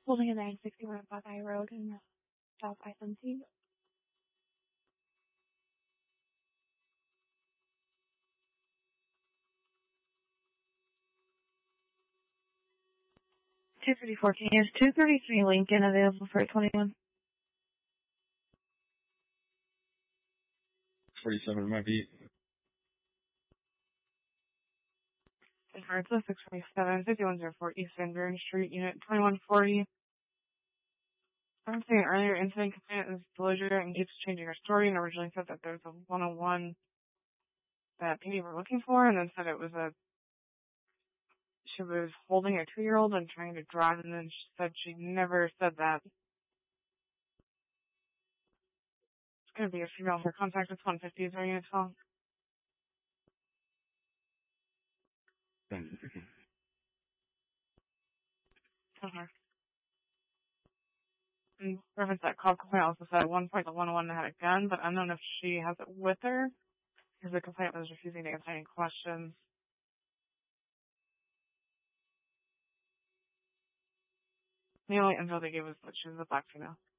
holding a 961 at Buckeye Road in South I-17. Is 233 Lincoln available for 21? 47 might be. It's a 647, 5104 East Van Buren Street, Unit 2140. I'm saying earlier, incident complainant is delusional and keeps changing her story, and originally said that there's a 101 that PD were looking for, and then said it was she was holding a 2-year-old and trying to drive, and then she said she never said that. It's going to be a female. Her contact is 150. Is there a unit call? Okay. And reference that call complaint also said at one point the 101 had a gun, but I don't know if she has it with her, because the complaint was refusing to answer any questions. The only info they gave was that she was a black female.